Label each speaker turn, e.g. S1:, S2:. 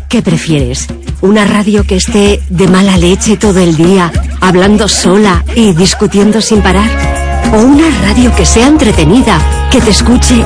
S1: ¿Qué prefieres? ¿Una radio que esté de mala leche todo el día, hablando sola y discutiendo sin parar? ¿O una radio que sea entretenida, que te escuche